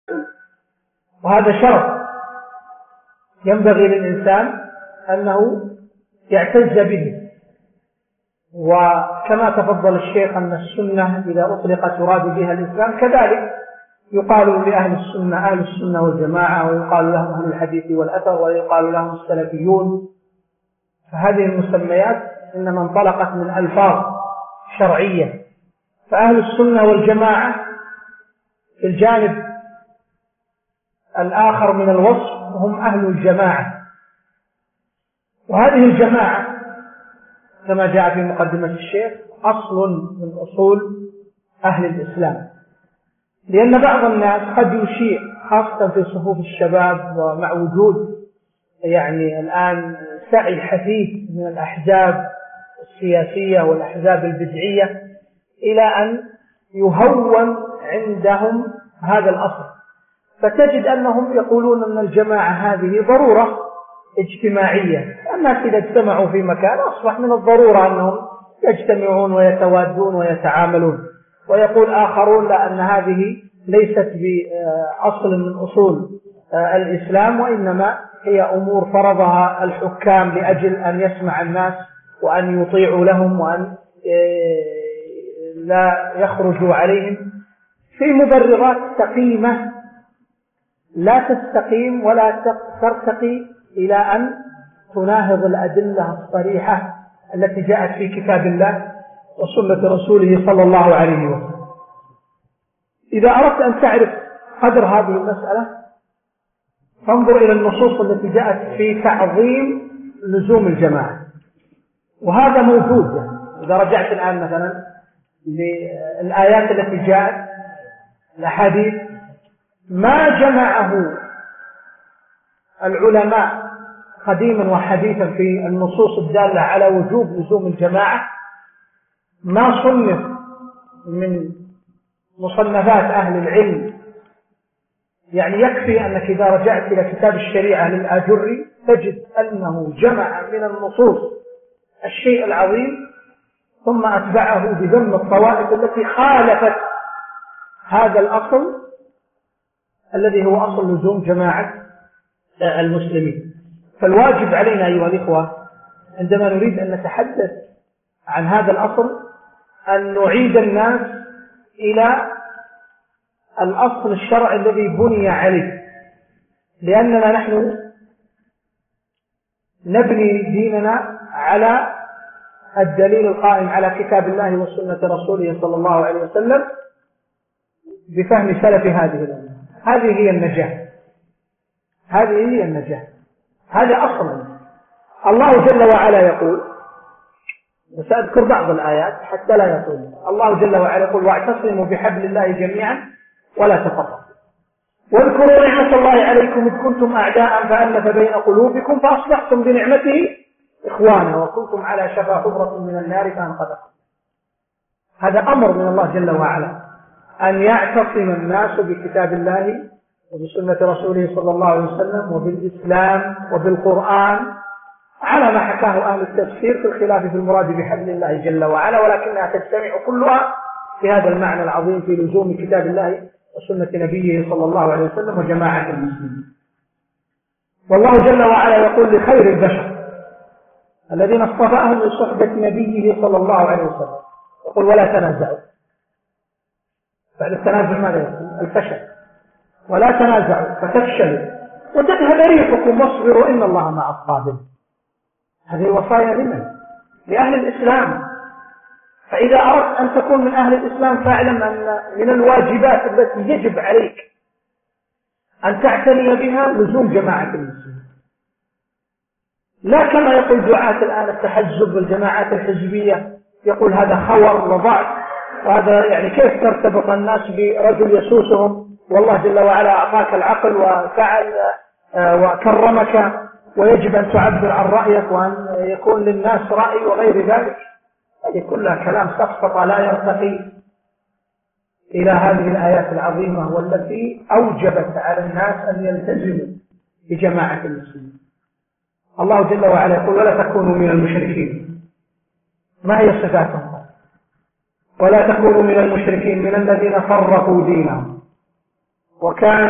وهذا شرف ينبغي للإنسان أنه يعتز به. وكما تفضل الشيخ أن السنة إذا أطلقت يراد بها الإسلام، كذلك يقال لأهل السنة أهل السنة والجماعة، ويقال لهم أهل الحديث والأثر، ويقال لهم السلفيون. فهذه المسميات إنما انطلقت من ألفاظ شرعية. فأهل السنة والجماعة في الجانب الآخر من الوصف هم أهل الجماعة. وهذه الجماعة كما جاء في مقدمة الشيخ أصل من أصول أهل الإسلام، لأن بعض الناس قد يشيع خاصة في صفوف الشباب، ومع وجود يعني الآن سعي حثيث من الأحزاب السياسية والأحزاب البدعية إلى أن يهون عندهم هذا الأصل، فتجد أنهم يقولون أن الجماعة هذه ضرورة اجتماعية. الناس إذا اجتمعوا في مكان أصبح من الضرورة أنهم يجتمعون ويتوادون ويتعاملون. ويقول آخرون لا، أن هذه ليست بأصل من أصول الإسلام، وإنما هي أمور فرضها الحكام لأجل أن يسمع الناس وأن يطيعوا لهم وأن لا يخرجوا عليهم، في مبررات سقيمة لا تستقيم ولا ترتقي إلى أن تناهض الأدلة الصريحة التي جاءت في كتاب الله وسنة رسوله صلى الله عليه وسلم. إذا أردت أن تعرف قدر هذه المسألة فانظر إلى النصوص التي جاءت في تعظيم لزوم الجماعة، وهذا موجود. إذا رجعت الآن مثلا للآيات التي جاءت، الأحاديث، ما جمعه العلماء قديما وحديثا في النصوص الدالة على وجوب لزوم الجماعة ما صنف من مصنفات أهل العلم. يعني يكفي أنك إذا رجعت إلى كتاب الشريعة للآجري تجد أنه جمع من النصوص الشيء العظيم، ثم أتبعه بذم الطوائف التي خالفت هذا الأصل الذي هو أصل لزوم جماعة المسلمين. فالواجب علينا أيها الإخوة عندما نريد أن نتحدث عن هذا الأصل أن نعيد الناس إلى الأصل الشرعي الذي بني عليه، لأننا نحن نبني ديننا على الدليل القائم على كتاب الله وسنة رسوله صلى الله عليه وسلم بفهم سلف هذه الأمة. هذه هي النجاة، هذه هي النجاة، هذا أصل. الله جل وعلا يقول، وسأذكر بعض الآيات حتى لا يطول. الله جل وعلا يقول واعتصموا بحبل الله جميعا ولا تفرقوا واذكروا نعمة الله عليكم إذ كنتم أعداء فألف بين قلوبكم فأصبحتم بنعمته إخوانا وكنتم على شفا حفرة من النار فأنقذكم. هذا أمر من الله جل وعلا أن يعتصم الناس بكتاب الله وبسنة رسوله صلى الله عليه وسلم وبالإسلام وبالقرآن على ما حكاه أهل التفسير في الخلاف في المراد بحبل الله جل وعلا، ولكنها تجتمع كلها في هذا المعنى العظيم في لزوم كتاب الله وسنة نبيه صلى الله عليه وسلم وجماعة المسلمين. والله جل وعلا يقول لخير البشر الذين اصطفاهم لصحبة نبيه صلى الله عليه وسلم يقول ولا تنازعوا. بعد التنازع ماذا يقول؟ الفشل. ولا تنازعوا فتفشلوا وتذهب ريحكم واصبروا إن الله مع الصابرين. هذه وصايا لمن؟ لأهل الإسلام. فإذا أردت أن تكون من أهل الإسلام فاعلم أن من الواجبات التي يجب عليك أن تعتني بها لزوم جماعة المسلمين، لا كما يقول دعاة الآن التحزب والجماعات الحزبية، يقول هذا خور وضعف، وهذا يعني كيف ترتبط الناس برجل يسوسهم والله جل وعلا أعطاك العقل وفعل وكرمك ويجب أن تعبر عن رأيك وأن يكون للناس رأي وغير ذلك. هذه كلها كلام سفسطة لا يرتقي إلى هذه الآيات العظيمة والتي أوجبت على الناس أن يلتزموا بجماعة المسلمين. الله جل وعلا يقول ولا تكونوا من المشركين. ما هي صفاتهم؟ ولا تكونوا من المشركين من الذين فرقوا دينهم وكانوا